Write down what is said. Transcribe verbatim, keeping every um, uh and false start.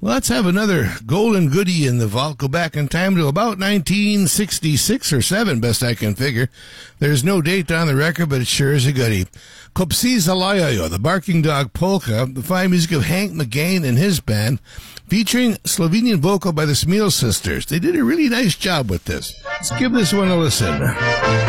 Well, let's have another golden goodie in the vault. Go back in time to about nineteen sixty-six or seven, best I can figure. There's no date on the record, but it sure is a goodie. Kopsi Zalayayo, the Barking Dog Polka, the fine music of Hank McGain and his band, featuring Slovenian vocal by the Smil Sisters. They did a really nice job with this. Let's give this one a listen.